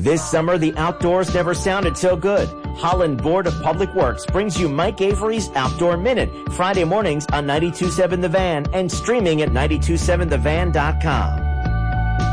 This summer, the outdoors never sounded so good. Holland Board of Public Works brings you Mike Avery's Outdoor Minute, Friday mornings on 92.7 The Van and streaming at 927thevan.com.